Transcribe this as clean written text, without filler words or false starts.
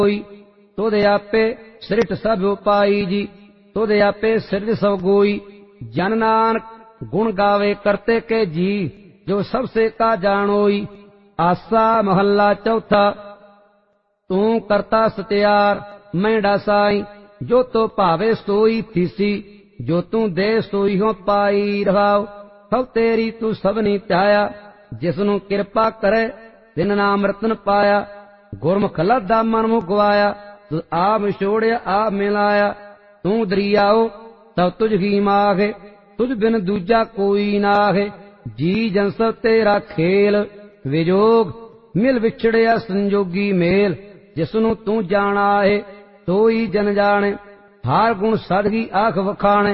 कोई, तुध आपे सृष्ट सब उपाई जी। तुध आपे सृज सब गोई, जन नानक गुण गावे करते के जी। जो सबसे का जानोई। आसा महला चौथा। तू करता सत्यार मैं डासाई, जो तो भावे सोई थीसी। जो तू दे सोई हो पाई रहाओ, सब तेरी तू सबनी त्याया। जिसनू किरपा करे तिन नाम रतन पाया। गुरमुख लदा मन मुख गवाया, तू आप छोड़िया आप मिलाया। तू दरियाओ तब तुझ ही माघे, तुझ बिन दूजा कोई नाहे। जी जन सब तेरा खेल, विजोग मिल विछड़िया संजोगी मेल। जिसनू तू जाना है सोई जन जाने, हार गुण सादगी आख वखाणे।